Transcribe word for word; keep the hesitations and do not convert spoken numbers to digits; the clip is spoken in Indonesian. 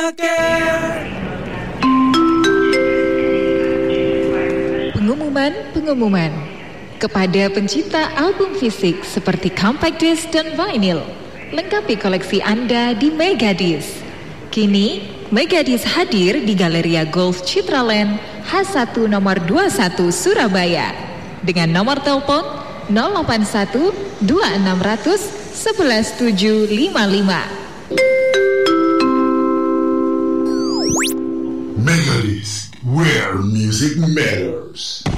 care. Pengumuman-pengumuman kepada pencinta album fisik seperti compact disc dan vinyl, lengkapi koleksi Anda di Megadisc. Kini Megadisc hadir di Galeria Golf Citraland H satu nomor dua puluh satu Surabaya dengan nomor telepon nol delapan satu dua enam nol nol satu satu tujuh lima lima. Megadisc, where music matters.